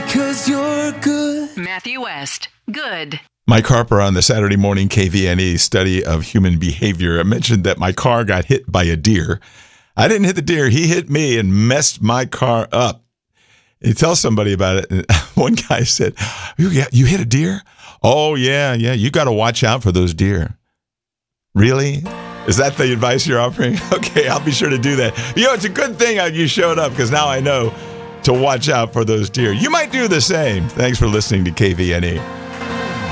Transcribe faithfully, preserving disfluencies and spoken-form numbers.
'cause you're good. Matthew West, good. Mike Harper on the Saturday morning K V N E study of human behavior. I mentioned that my car got hit by a deer. I didn't hit the deer. He hit me and messed my car up. You tell somebody about it. And one guy said, you, you hit a deer? Oh, yeah, yeah. You got to watch out for those deer. Really? Is that the advice you're offering? Okay, I'll be sure to do that. You know, it's a good thing you showed up because now I know to watch out for those deer. You might do the same. Thanks for listening to K V N E.